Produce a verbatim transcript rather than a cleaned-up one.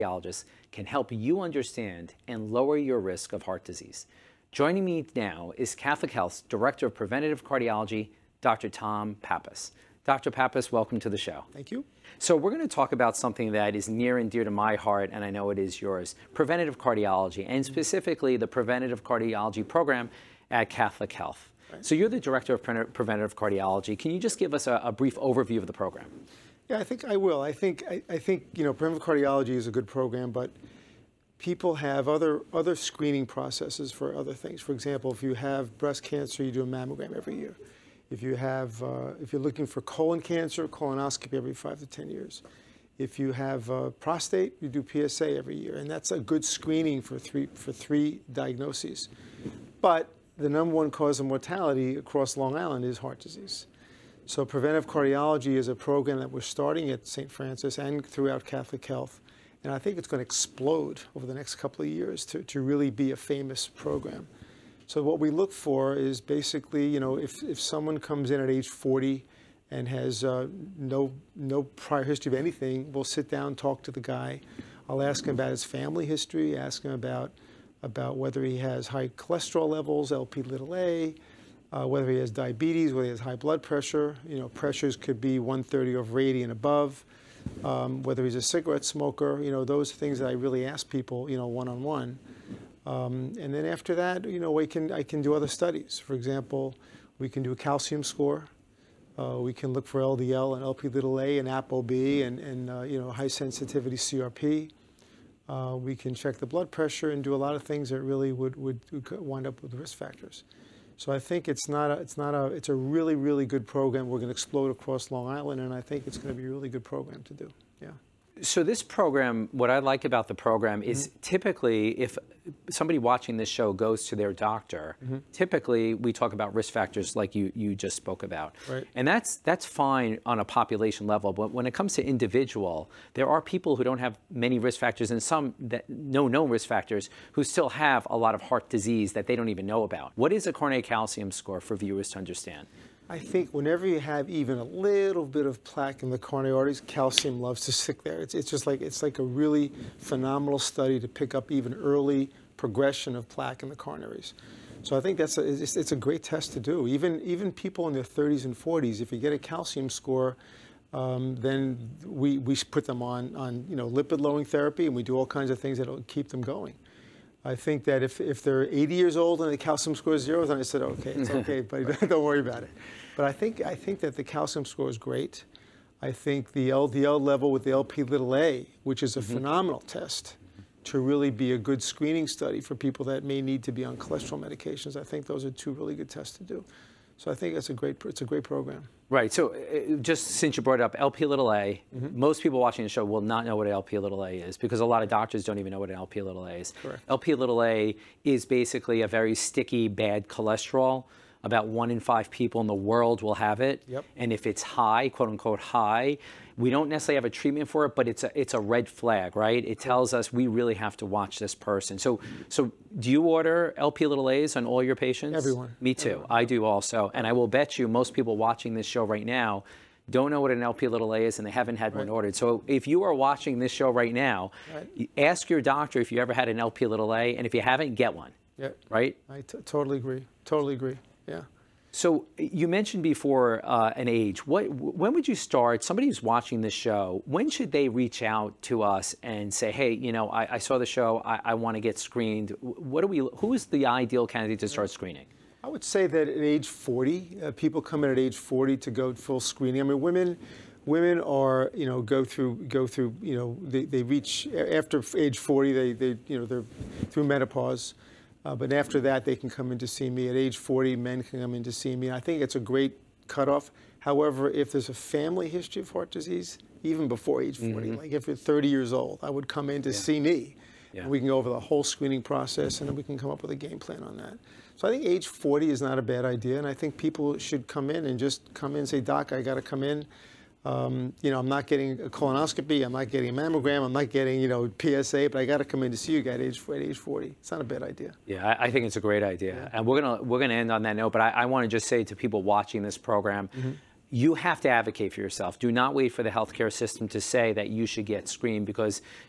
cardiologist can help you understand and lower your risk of heart disease. Joining me now is Catholic Health's Director of Preventative Cardiology, Doctor Tom Pappas. Doctor Pappas, welcome to the show. Thank you. So we're going to talk about something that is near and dear to my heart, and I know it is yours, preventative cardiology, and specifically the preventative cardiology program at Catholic Health. Right. So you're the Director of Pre Preventative Cardiology. Can you just give us a, a brief overview of the program? Yeah, I think I will. I think, I, I think you know, preventative cardiology is a good program, but people have other, other screening processes for other things. For example, if you have breast cancer, you do a mammogram every year. If you have, uh, if you're looking for colon cancer, colonoscopy every five to ten years. If you have uh, prostate, you do P S A every year, and that's a good screening for three for three diagnoses. But the number one cause of mortality across Long Island is heart disease. So preventive cardiology is a program that we're starting at Saint Francis and throughout Catholic Health, and I think it's going to explode over the next couple of years to to really be a famous program. So what we look for is basically, you know, if, if someone comes in at age forty and has uh, no, no prior history of anything, we'll sit down, talk to the guy. I'll ask him about his family history, ask him about, about whether he has high cholesterol levels, L P little a, uh, whether he has diabetes, whether he has high blood pressure. You know, pressures could be one thirty over eighty and above, um, whether he's a cigarette smoker. You know, those are things that I really ask people, you know, one-on-one. Um, and then after that, you know, we can, I can do other studies. For example, we can do a calcium score. Uh, we can look for L D L and L P little a and ApoB and, and uh, you know, high sensitivity C R P. Uh, we can check the blood pressure and do a lot of things that really would, would, would wind up with risk factors. So I think it's not a, it's not a, it's a really, really good program. We're going to explode across Long Island, and I think it's going to be a really good program to do. Yeah. So this program, what I like about the program is mm-hmm. typically if somebody watching this show goes to their doctor, mm-hmm. typically we talk about risk factors like you, you just spoke about. Right. And that's, that's fine on a population level, but when it comes to individual, there are people who don't have many risk factors and some that no known risk factors who still have a lot of heart disease that they don't even know about. What is a coronary calcium score for viewers to understand? I think whenever you have even a little bit of plaque in the coronary arteries, calcium loves to stick there. It's, it's just like, it's like a really phenomenal study to pick up even early progression of plaque in the coronaries. So I think that's a, it's, it's a great test to do. Even, even people in their thirties and forties, if you get a calcium score, um, then we, we put them on, on you know, lipid-lowering therapy, and we do all kinds of things that will keep them going. I think that if, if they're eighty years old and the calcium score is zero, then I said, okay, it's okay, but don't worry about it. But I think, I think that the calcium score is great. I think the L D L level with the L P little a, which is a mm-hmm. phenomenal test to really be a good screening study for people that may need to be on cholesterol medications. I think those are two really good tests to do. So I think it's a great, it's a great program. Right. So uh, just since you brought it up, L P little a, mm-hmm. most people watching the show will not know what an L P little a is because a lot of doctors don't even know what an L P little a is. Correct. L P little a is basically a very sticky, bad cholesterol. About one in five people in the world will have it. Yep. And if it's high, quote unquote high, we don't necessarily have a treatment for it, but it's a, it's a red flag, right? It tells us we really have to watch this person. So, so do you order L P little a's on all your patients? Everyone. Me too. Everyone. I do also. And I will bet you most people watching this show right now don't know what an L P little a is and they haven't had right. one ordered. So if you are watching this show right now, right. ask your doctor if you ever had an L P little a, and if you haven't, get one. Yeah. Right? I t totally agree. Totally agree. Yeah. So you mentioned before uh, an age. What, when would you start? Somebody who's watching this show, when should they reach out to us and say, "Hey, you know, I, I saw the show. I, I want to get screened." What do we? Who is the ideal candidate to start screening? I would say that at age forty, uh, people come in at age forty to go full screening. I mean, women, women are, you know, go through, go through, you know, they, they reach after age forty. They, they, you know, they're through menopause. Uh, but after that, they can come in to see me. At age forty, men can come in to see me. I think it's a great cutoff. However, if there's a family history of heart disease, even before age forty, mm-hmm. like if you're thirty years old, I would come in to yeah. see me. Yeah. And we can go over the whole screening process, and then we can come up with a game plan on that. So I think age forty is not a bad idea, and I think people should come in and just come in and say, "Doc, I got to come in. Um, you know, I'm not getting a colonoscopy, I'm not getting a mammogram, I'm not getting, you know, P S A, but I got to come in to see you guys at age, at age forty. It's not a bad idea. Yeah, I, I think it's a great idea. Yeah. And we're gonna we're gonna end on that note. But I, I want to just say to people watching this program, mm-hmm. you have to advocate for yourself. Do not wait for the healthcare system to say that you should get screened, because